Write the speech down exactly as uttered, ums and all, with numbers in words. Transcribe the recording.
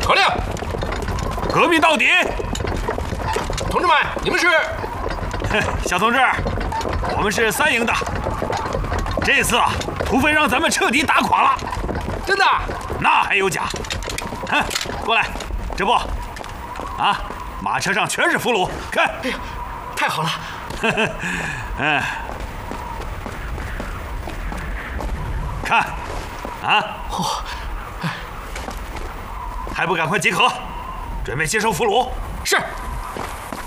传令， 革命到底！ 同志们，你们是？ 小同志，我们是三营的。这次啊，土匪让咱们彻底打垮了。 真的？ 那还有假？哼，过来，这不，啊，马车上全是俘虏，看。 哎呀，太好了。 嗯，看，啊， 嚯！ 还不赶快集合，准备接收俘虏？ 是。